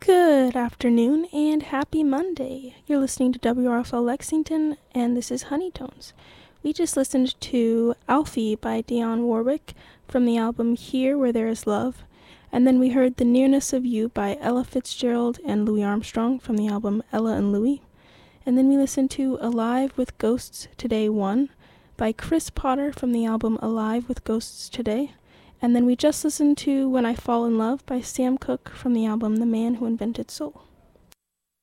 Good afternoon and happy Monday. You're listening to WRFL Lexington, and this is Honeytones. We just listened to Alfie by Dionne Warwick from the album Here Where There Is Love, and then we heard The Nearness of You by Ella Fitzgerald and Louis Armstrong from the album Ella and Louis, and then we listened to Alive with Ghosts Today 1 by Chris Potter from the album Alive with Ghosts Today. And then we just listened to When I Fall in Love by Sam Cooke from the album The Man Who Invented Soul.